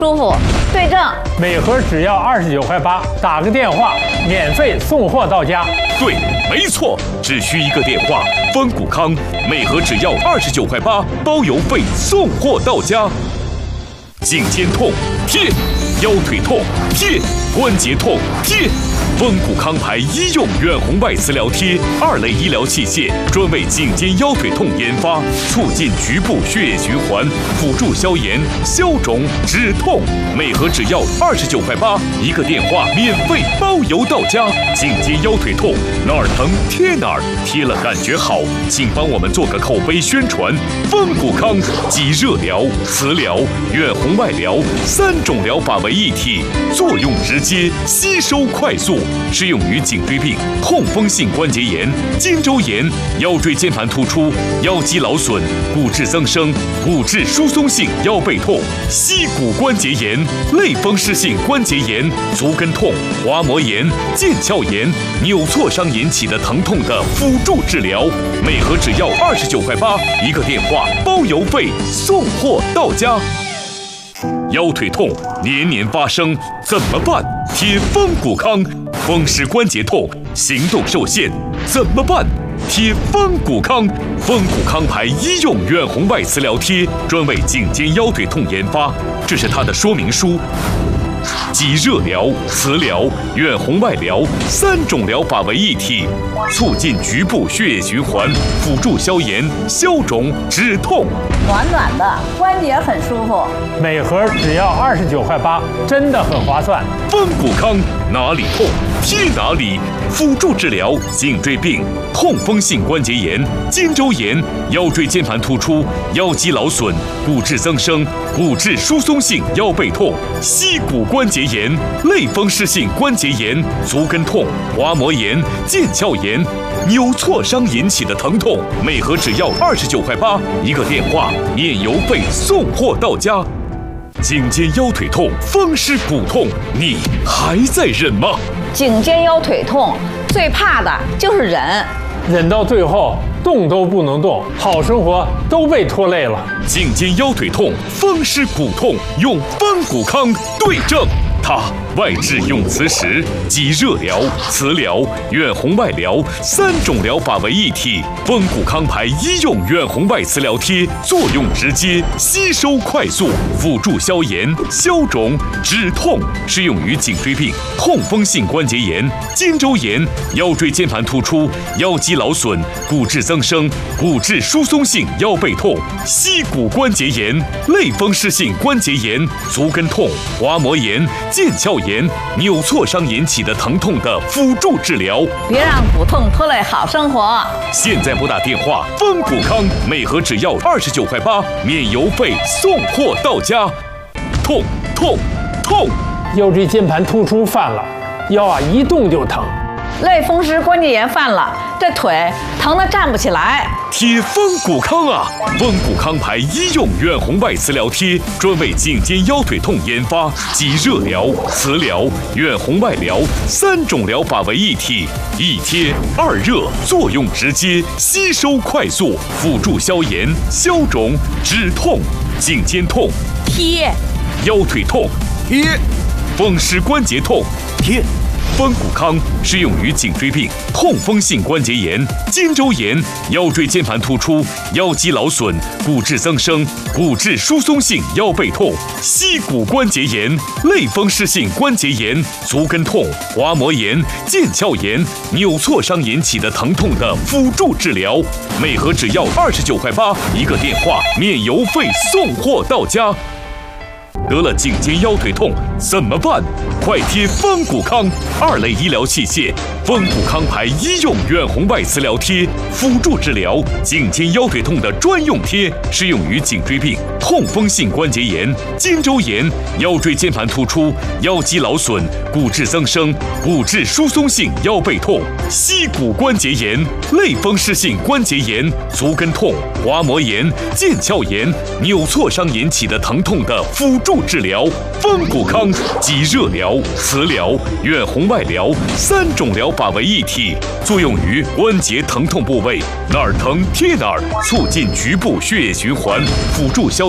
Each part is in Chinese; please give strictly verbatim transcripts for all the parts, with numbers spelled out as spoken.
舒服，对症。 每盒只要二十九块八，打个电话免费送货到家。 对，没错，只需一个电话，丰谷康每盒只要二十九块八，包邮费送货到家。颈肩痛贴，腰腿痛贴，关节痛贴。丰谷康牌医用远红外磁疗贴，二类医疗器械，专为颈肩腰腿痛研发，促进局部血液循环，辅助消炎、消肿、止痛。每盒只要二十九块八，一个电话免费包邮到家。颈肩腰腿痛哪儿疼贴哪儿，贴了感觉好，请帮我们做个口碑宣传。丰谷康集热疗、磁疗、远红外疗三种疗法为一体，作用直接，吸收快速。适用于颈椎病、痛风性关节炎、肩周炎、腰椎间盘突出、腰肌劳损、骨质增生、骨质疏松性腰背痛、膝骨关节炎、类风湿性关节炎、足跟痛、滑膜炎、腱鞘炎、扭挫伤引起的疼痛的辅助治疗。每盒只要二十九块八，一个电话包邮费送货到家。腰腿痛年年发生怎么办？贴丰谷康。风湿关节痛行动受限怎么办？贴丰谷康。丰谷康牌医用远红外磁疗贴，专为颈肩腰腿痛研发，这是它的说明书。集热疗、磁疗、远红外疗三种疗法为一体，促进局部血液循环，辅助消炎、消肿、止痛。 暖暖的，关节很舒服。 每盒只要二十九块八，真的很划算。 丰谷康哪里痛贴哪里，辅助治疗颈椎病、痛风性关节炎、肩周炎、腰椎间盘突出、腰肌劳损、骨质增生、骨质疏松性腰背痛、膝骨关节炎、类风湿性关节炎、足跟痛、滑膜炎、腱鞘炎、扭挫伤引起的疼痛。每盒只要二十九块八，一个电话免邮费送货到家。颈肩腰腿痛、风湿骨痛，你还在忍吗？ 颈肩腰腿痛最怕的就是忍， 忍到最后动都不能动，好生活都被拖累了。 颈肩腰腿痛、风湿骨痛，用丰谷康对症。它外治用磁石，集热疗、磁疗、远红外疗三种疗法为一体。丰谷康牌医用远红外磁疗贴，作用直接，吸收快速，辅助消炎、消肿、止痛。适用于颈椎病、痛风性关节炎、肩周炎、腰椎间盘突出、腰肌劳损、骨质增生、骨质疏松性腰背痛、膝骨关节炎、类风湿性关节炎、足跟痛、滑膜炎、腱鞘炎、扭挫伤引起的疼痛的辅助治疗。 别让骨痛拖累好生活。 现在拨打电话，丰谷康每盒只要二十九块八，免邮费送货到家。痛痛痛！ 腰椎间盘突出犯了，腰啊一动就疼。 类风湿关节炎犯了，这腿疼得站不起来。 贴丰谷康啊！丰谷康牌医用远红外磁疗贴，专为颈肩腰腿痛研发，集热疗、磁疗、远红外疗三种疗法为一体，一贴二热，作用直接，吸收快速，辅助消炎、消肿、止痛。颈肩痛贴， 腰腿痛贴，风湿关节痛贴。丰谷康适用于颈椎病、痛风性关节炎、肩周炎、腰椎间盘突出、腰肌劳损、骨质增生、骨质疏松性腰背痛、膝骨关节炎、类风湿性关节炎、足跟痛、滑膜炎、腱鞘炎、扭挫伤引起的疼痛的辅助治疗。每盒只要二十九块八，一个电话免邮费送货到家。得了颈肩腰腿痛怎么办？快贴丰谷康二类医疗器械，丰谷康牌医用远红外磁疗贴，辅助治疗颈肩腰腿痛的专用贴，适用于颈椎病、痛风性关节炎、肩周炎、腰椎间盘突出、腰肌劳损、骨质增生、骨质疏松性腰背痛、膝骨关节炎、类风湿性关节炎、足跟痛、滑膜炎、腱鞘炎、扭挫伤引起的疼痛的辅助治疗。丰谷康集热疗、磁疗、远红外疗三种疗法为一体，作用于关节疼痛部位，哪儿疼贴哪儿，促进局部血液循环，辅助消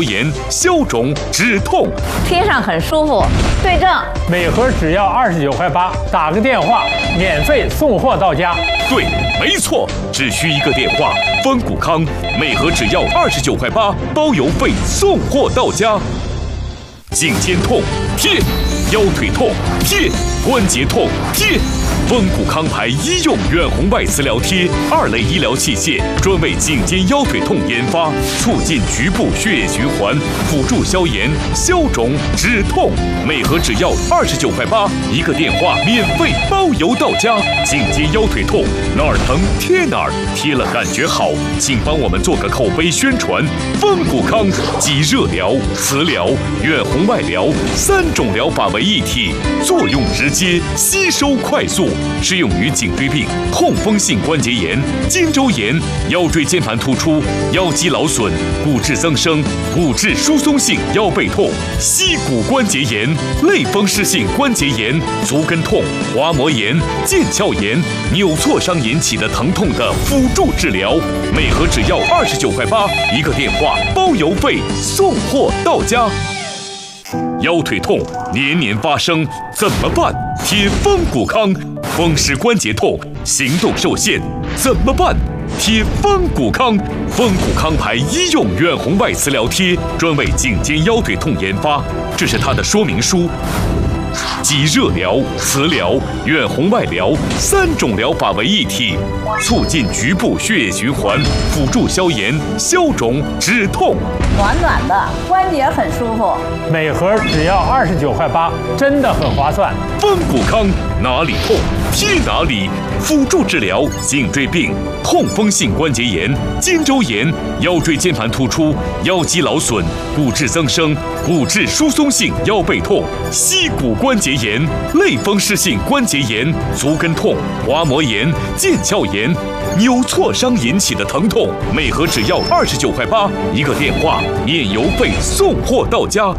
消炎、消肿、止痛， 贴上很舒服。对症， 每盒只要二十九块八，打个电话，免费送货到家。 对，没错，只需一个电话，丰谷康每盒只要二十九块八，包邮费送货到家。颈肩痛贴，腰腿痛贴，关节痛贴。丰谷康牌医用远红外磁疗贴，二类医疗器械，专为颈肩腰腿痛研发，促进局部血液循环，辅助消炎、消肿、止痛。每盒只要二十九块八，一个电话免费包邮到家。颈肩腰腿痛哪儿疼贴哪儿，贴了感觉好，请帮我们做个口碑宣传。丰谷康集热疗、磁疗、远红外疗三种疗法为一体，作用直接，吸收快速。适用于颈椎病、痛风性关节炎、肩周炎、腰椎间盘突出、腰肌劳损、骨质增生、骨质疏松性腰背痛、膝骨关节炎、类风湿性关节炎、足跟痛、滑膜炎、腱鞘炎、扭挫伤引起的疼痛的辅助治疗。每盒只要二十九块八，一个电话包邮费送货到家。腰腿痛年年发生怎么办？贴丰谷康。风湿关节痛行动受限怎么办？贴丰谷康。丰谷康牌医用远红外磁疗贴，专为颈肩腰腿痛研发，这是它的说明书。集热疗、磁疗、远红外疗三种疗法为一体，促进局部血液循环，辅助消炎、消肿、止痛。 暖暖的，关节很舒服。 每盒只要二十九块八，真的很划算。 丰谷康哪里痛贴哪里，辅助治疗颈椎病、痛风性关节炎、肩周炎、腰椎间盘突出、腰肌劳损、骨质增生、骨质疏松性腰背痛、膝骨关节炎、类风湿性关节炎、足跟痛、滑膜炎、腱鞘炎、扭挫伤引起的疼痛。每盒只要二十九块八，一个电话免邮费送货到家。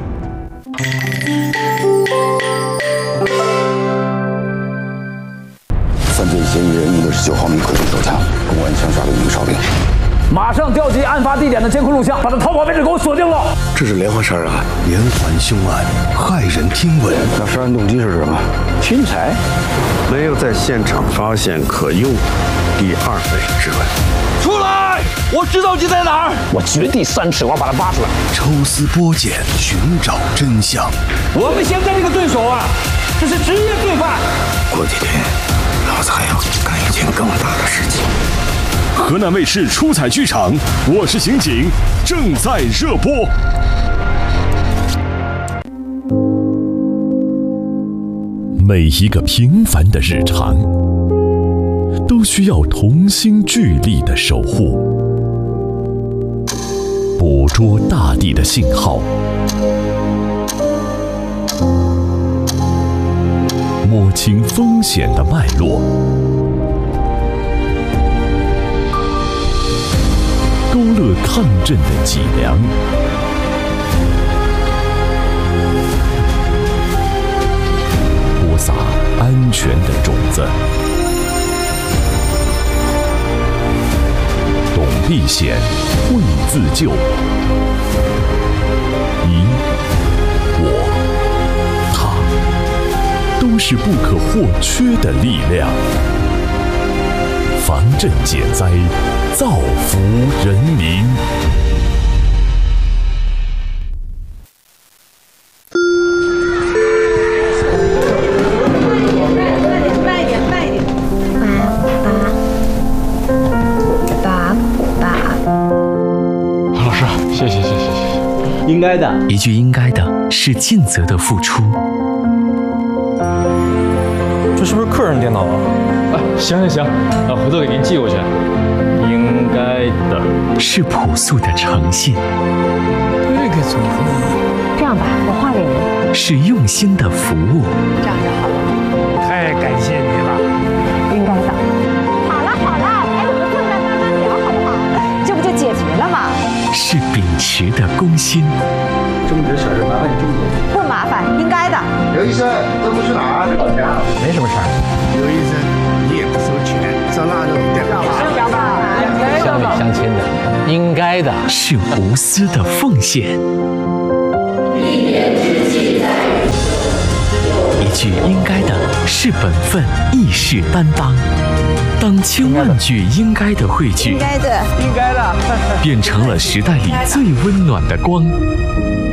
犯罪嫌疑人一个十九毫米口径手枪，公安枪杀了一名哨兵。 马上调集案发地点的监控录像，把他逃跑位置给我锁定了。 这是连环杀人案，连环凶案，骇人听闻。 那杀人动机是什么？ 侵财？ 没有在现场发现可用第二类指纹。 出来！我知道你在哪儿，我绝地三尺，我要把他挖出来。 抽丝剥茧，寻找真相。 我们现在这个对手啊，这是职业罪犯。 过几天，老子还要干一件更大的事情。 河南卫视出彩剧场，我是刑警，正在热播。每一个平凡的日常，都需要同心聚力的守护，捕捉大地的信号，摸清风险的脉络，勾勒抗震的脊梁，播撒安全的种子。懂避险，会自救。你、我、他，都是不可或缺的力量。防震减灾，造福人民。 慢一点，慢一点。 爸爸， 老师，谢谢谢谢谢谢。 应该的， 一句应该的是尽责的付出。 这是不是客人电脑啊？ 啊，行行行，啊，回头给您寄过去。 应该的是朴素的诚信。 这个怎么这样吧，我画给您。 是用心的服务。 这样就好了。 太感谢你了。 应该的。好了好了，哎，我们坐下慢慢聊好不好？这不就解决了吗？ 是秉持的公心。 这么点小事麻烦你这么多？ 不麻烦，应该的。 刘医生，这不去哪儿？老家。 没什么事儿。 刘医生，你也不收钱，这腊肉得了。 老师，聊吧。 乡里乡亲的，应该的， 是无私的奉献。一句应该的是本分，亦是担当。当千万句应该的汇聚， 应该的， 应该的， 变成了时代里最温暖的光。